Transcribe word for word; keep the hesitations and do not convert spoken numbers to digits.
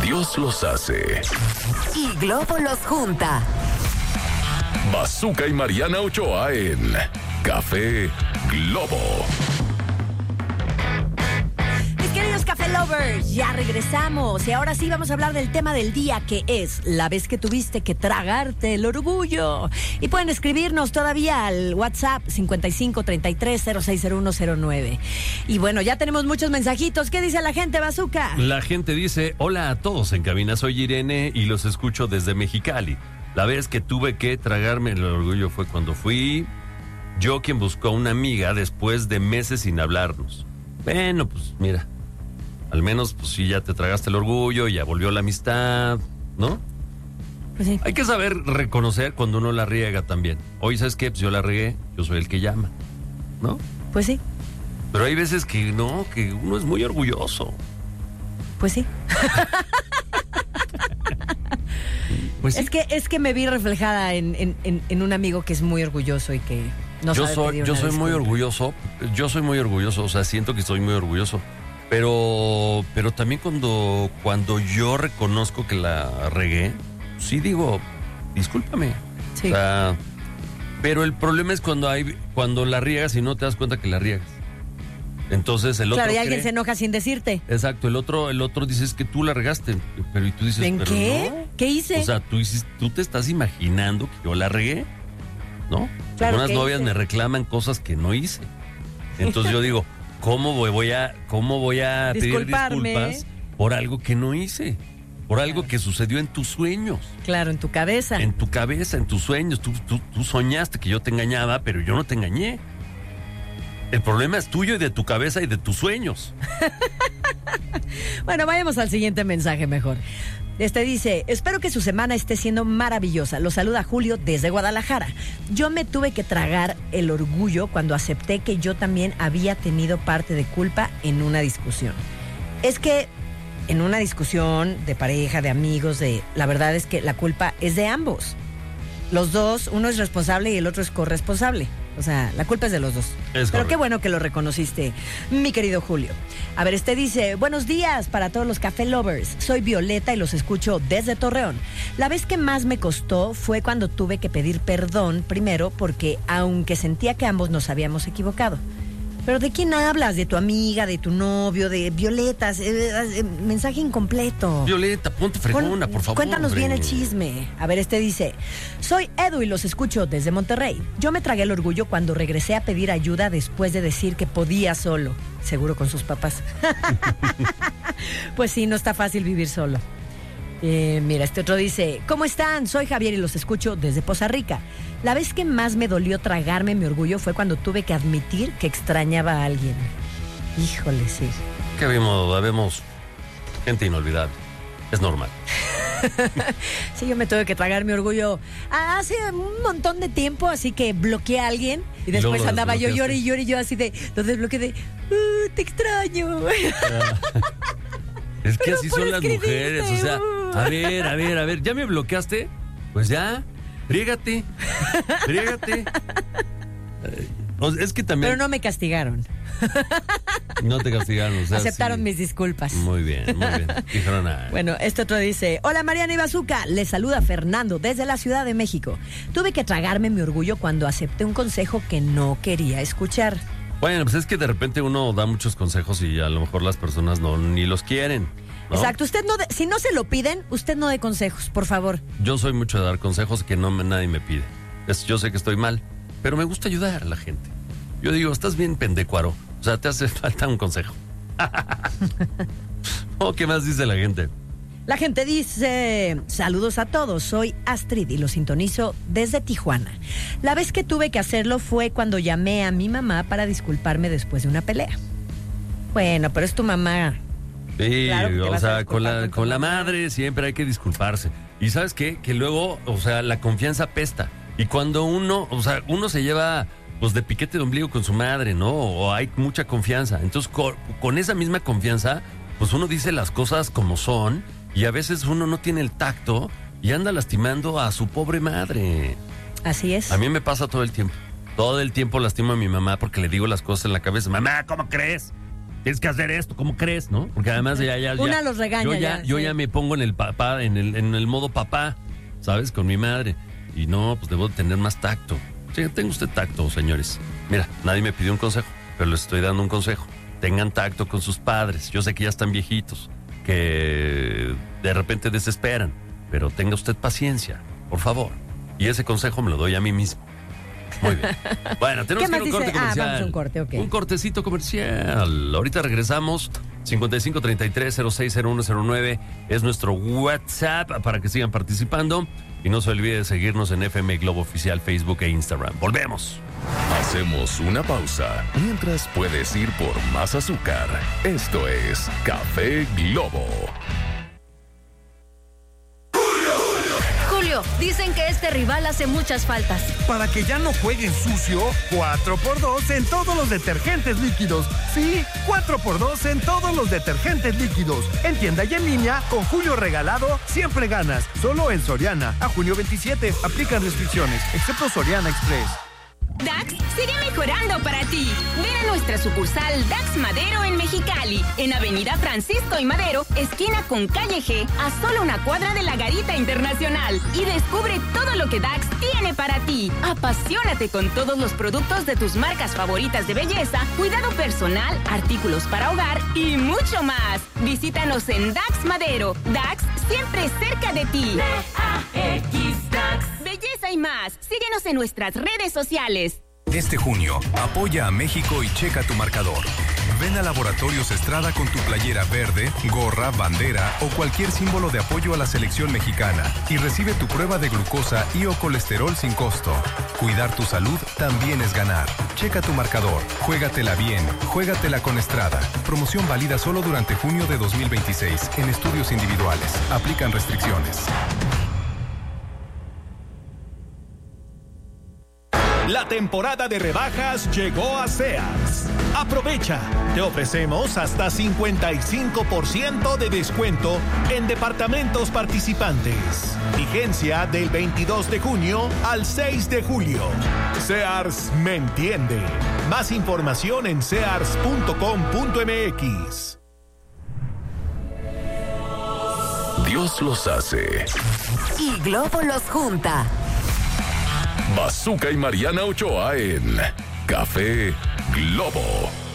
Dios los hace y Globo los junta. Bazooka y Mariana Ochoa en Café Globo. Mis queridos Café Lovers, ya regresamos y ahora sí vamos a hablar del tema del día, que es la vez que tuviste que tragarte el orgullo. Y pueden escribirnos todavía al WhatsApp cincuenta y cinco treinta y tres cero seis cero uno cero nueve. Y bueno, ya tenemos muchos mensajitos. ¿Qué dice la gente, Bazooka? La gente dice: hola a todos en cabina, soy Irene y los escucho desde Mexicali. La vez que tuve que tragarme el orgullo fue cuando fui yo quien buscó a una amiga después de meses sin hablarnos. Bueno, pues mira, al menos pues sí, ya te tragaste el orgullo, ya volvió la amistad, ¿no? Pues sí. Hay que saber reconocer cuando uno la riega también. Oye, ¿sabes qué? Pues yo la regué, yo soy el que llama, ¿no? Pues sí. Pero hay veces que no, que uno es muy orgulloso. Pues sí. Pues sí. Es que, es que me vi reflejada en, en, en, en un amigo que es muy orgulloso y que no yo sabe soy, pedir yo una soy muy disculpa. orgulloso, yo soy muy orgulloso, o sea, siento que estoy muy orgulloso. Pero, pero también cuando, cuando yo reconozco que la regué, sí digo, discúlpame. Sí. O sea, pero el problema es cuando hay, cuando la riegas y no te das cuenta que la riegas. Entonces el otro Claro, y alguien cree- se enoja sin decirte. Exacto, el otro, el otro dice es que tú la regaste, pero y tú dices, ¿En pero qué? no. ¿Qué hice? O sea, tú dices, tú te estás imaginando que yo la regué, ¿no? Claro, Algunas ¿qué novias hice? me reclaman cosas que no hice. Entonces yo digo, ¿cómo voy, voy a, cómo voy a pedir Disculparme. disculpas por algo que no hice? Por algo que sucedió en tus sueños, Claro, en tu cabeza. en tu cabeza, en tus sueños. Tú, tú, tú soñaste que yo te engañaba, pero yo no te engañé. El problema es tuyo y de tu cabeza y de tus sueños. Bueno, vayamos al siguiente mensaje mejor. Este dice: espero que su semana esté siendo maravillosa. Lo saluda Julio desde Guadalajara. Yo me tuve que tragar el orgullo cuando acepté que yo también había tenido parte de culpa en una discusión. Es que en una discusión de pareja, de amigos, de la verdad es que la culpa es de ambos. Los dos, uno es responsable y el otro es corresponsable. O sea, la culpa es de los dos. Es Pero correcto. qué bueno que lo reconociste, mi querido Julio. A ver, este dice: buenos días para todos los Café Lovers. Soy Violeta y los escucho desde Torreón. La vez que más me costó fue cuando tuve que pedir perdón primero, porque aunque sentía que ambos nos habíamos equivocado. ¿Pero de quién hablas? ¿De tu amiga, de tu novio, de Violetas? Eh, eh, mensaje incompleto. Violeta, ponte fregona, Pon- por favor. Cuéntanos hombre. bien el chisme. A ver, este dice: soy Edu y los escucho desde Monterrey. Yo me tragué el orgullo cuando regresé a pedir ayuda después de decir que podía solo. Seguro con sus papás. Pues sí, no está fácil vivir solo. Eh, mira, este otro dice: ¿cómo están? Soy Javier y los escucho desde Poza Rica. La vez que más me dolió tragarme mi orgullo fue cuando tuve que admitir que extrañaba a alguien. Híjole, sí. Que vemos, habemos gente inolvidable. Es normal. Sí, yo me tuve que tragar mi orgullo hace un montón de tiempo, así que bloqueé a alguien y después Luego lo andaba yo desbloqueaste. llore y llore y yo así de, lo desbloqueé de, "Uh, te extraño". Es que Pero así por son las escribirte, mujeres. O sea, uh. a ver, a ver, a ver, ¿ya me bloqueaste? Pues ya, rígate, rígate. Eh, o sea, es que también Pero no me castigaron, no te castigaron. O sea, aceptaron sí. mis disculpas. Muy bien, muy bien. Dijeron, ah, Bueno, este otro dice: hola Mariana y Bazooka, les saluda Fernando desde la Ciudad de México. Tuve que tragarme mi orgullo cuando acepté un consejo que no quería escuchar. bueno, pues es que de repente uno da muchos consejos y a lo mejor las personas no ni los quieren, ¿no? Exacto, usted no, de- si no se lo piden, usted no dé consejos, por favor. Yo soy mucho de dar consejos que no me- nadie me pide. Es, yo sé que estoy mal, pero me gusta ayudar a la gente. Yo digo, estás bien pendecuaro. O sea, te hace falta un consejo. ¿O qué más dice la gente? La gente dice: saludos a todos, soy Astrid y lo sintonizo desde Tijuana. La vez que tuve que hacerlo fue cuando llamé a mi mamá para disculparme después de una pelea. Bueno, pero es tu mamá. Sí, Claro que te o vas a sea, con disculpar la, con tu con la mamá. madre siempre hay que disculparse. Y ¿sabes qué? Que luego, o sea, la confianza pesta. Y cuando uno, o sea, uno se lleva pues de piquete de ombligo con su madre, ¿no? O hay mucha confianza. Entonces, con, con esa misma confianza, pues uno dice las cosas como son y a veces uno no tiene el tacto y anda lastimando a su pobre madre. Así es. A mí me pasa todo el tiempo. Todo el tiempo lastimo a mi mamá porque le digo las cosas en la cabeza. Mamá, ¿cómo crees? tienes que hacer esto, ¿cómo crees, no? Porque además ya, ya, ya Una los regaña yo ya, ya, yo sí. ya me pongo en el papá, en el, en el modo papá, ¿sabes? Con mi madre. Y no, pues debo tener más tacto. Sí, tenga usted tacto, señores. Mira, nadie me pidió un consejo, pero les estoy dando un consejo. Tengan tacto con sus padres. Yo sé que ya están viejitos, que de repente desesperan, pero tenga usted paciencia, por favor. Y ese consejo me lo doy a mí mismo. Muy bien. Bueno, tenemos ¿Qué que ir a más un corte dice? Ah, comercial. vamos a un corte, ok. Un cortecito comercial. Ahorita regresamos. cincuenta y cinco treinta y tres cero seis cero uno cero nueve es nuestro WhatsApp para que sigan participando. Y no se olvide de seguirnos en F M Globo Oficial, Facebook e Instagram. Volvemos. Hacemos una pausa mientras puedes ir por más azúcar. Esto es Café Globo. Julio, dicen que este rival hace muchas faltas. Para que ya no jueguen sucio, cuatro por dos en todos los detergentes líquidos. Sí, cuatro por dos en todos los detergentes líquidos. En tienda y en línea, con Julio regalado, siempre ganas. Solo en Soriana. A junio veintisiete, aplican restricciones, excepto Soriana Express. Dax sigue mejorando para ti. Ven a nuestra sucursal Dax Madero en Mexicali, en Avenida Francisco y Madero, esquina con Calle G, a solo una cuadra de la Garita Internacional. Y descubre todo lo que Dax tiene para ti. Apasionate con todos los productos de tus marcas favoritas de belleza, cuidado personal, artículos para hogar y mucho más. Visítanos en Dax Madero. Dax siempre cerca de ti. D A X Dax. Belleza y más. Síguenos en nuestras redes sociales. Este junio, apoya a México y checa tu marcador. Ven a Laboratorios Estrada con tu playera verde, gorra, bandera o cualquier símbolo de apoyo a la selección mexicana y recibe tu prueba de glucosa y o colesterol sin costo. Cuidar tu salud también es ganar. Checa tu marcador. Juégatela bien. Juégatela con Estrada. Promoción válida solo durante junio de dos mil veintiséis en estudios individuales. Aplican restricciones. La temporada de rebajas llegó a Sears. Aprovecha, te ofrecemos hasta cincuenta y cinco por ciento de descuento en departamentos participantes. Vigencia del veintidós de junio al seis de julio. Sears me entiende. Más información en sears punto com punto m x. Dios los hace. Y Globo los junta. Bazooka y Mariana Ochoa en Café Globo.